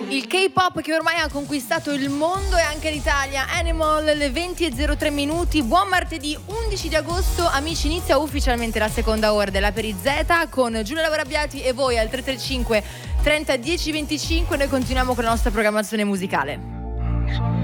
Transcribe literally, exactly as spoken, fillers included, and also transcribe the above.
Il K-pop che ormai ha conquistato il mondo e anche l'Italia. Animal, le venti e zero tre minuti. Buon martedì undici di agosto. Amici, inizia ufficialmente la seconda ora della Peri Z con Giulia Lavorabbiati e voi al tre tre cinque trenta dieci venticinque. Noi continuiamo con la nostra programmazione musicale.